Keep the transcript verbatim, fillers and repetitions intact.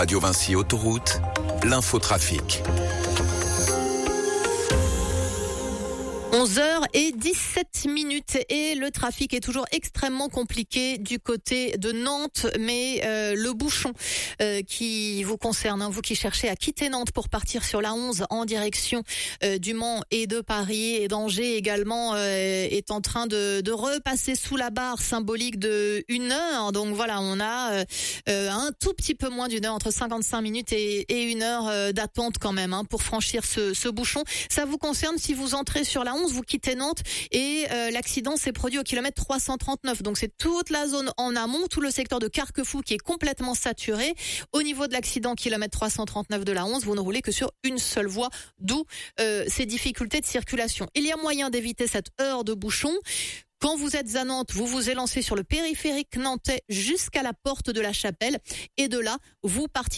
Radio Vinci Autoroute, l'infotrafic. onze heures dix-sept minutes et le trafic est toujours extrêmement compliqué du côté de Nantes, mais euh, le bouchon euh, qui vous concerne, hein, vous qui cherchez à quitter Nantes pour partir sur la onze en direction euh, du Mans et de Paris et d'Angers également euh, est en train de, de repasser sous la barre symbolique de une heure. Donc voilà, on a euh, euh, un tout petit peu moins d'une heure, entre cinquante-cinq minutes et, et une heure euh, d'attente quand même hein, pour franchir ce, ce bouchon. Ça vous concerne si vous entrez sur la onze, vous quittez Nantes et euh, l'accident s'est produit au kilomètre trois cent trente-neuf. Donc c'est toute la zone en amont, tout le secteur de Carquefou qui est complètement saturé. Au niveau de l'accident, kilomètre trois cent trente-neuf de la onze, vous ne roulez que sur une seule voie, d'où euh, ces difficultés de circulation. Il y a moyen d'éviter cette heure de bouchon. Quand vous êtes à Nantes, vous vous élancez sur le périphérique nantais jusqu'à la porte de la Chapelle et de là, vous partez